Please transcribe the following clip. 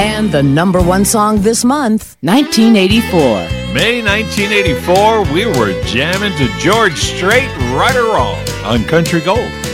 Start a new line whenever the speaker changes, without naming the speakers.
And the number one song this month, 1984.
May 1984, we were jamming to George Strait, Right or Wrong, on Country Gold.